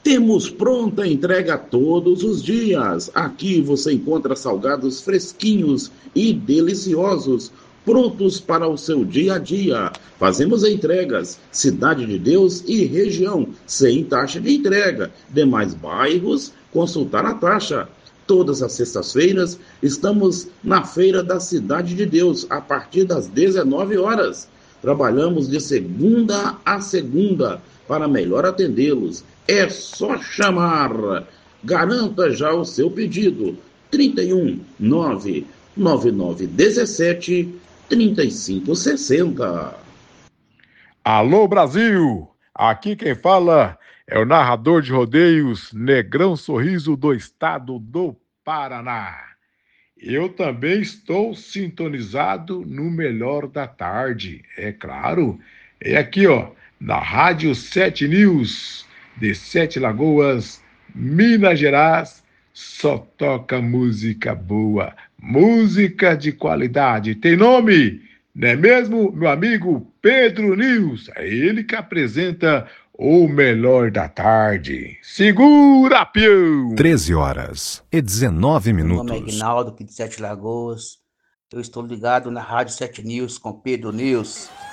Temos pronta entrega todos os dias. Aqui você encontra salgados fresquinhos e deliciosos, prontos para o seu dia a dia. Fazemos entregas, Cidade de Deus e região, sem taxa de entrega. Demais bairros, consultar a taxa. Todas as sextas-feiras estamos na Feira da Cidade de Deus, a partir das 19 horas. Trabalhamos de segunda a segunda para melhor atendê-los. É só chamar. Garanta já o seu pedido. 31 99917 3560. Alô, Brasil! Aqui quem fala é o narrador de rodeios Negrão Sorriso do estado do Paraná. Eu também estou sintonizado no Melhor da Tarde, é claro. É aqui, ó, na Rádio 7 News, de Sete Lagoas, Minas Gerais. Só toca música boa, música de qualidade. Tem nome, não é mesmo, meu amigo Pedro News? É ele que apresenta o Melhor da Tarde. Segura, pião! 13h19. Meu nome é Ignaldo, aqui de Sete Lagoas. Eu estou ligado na Rádio 7 News com Pedro News.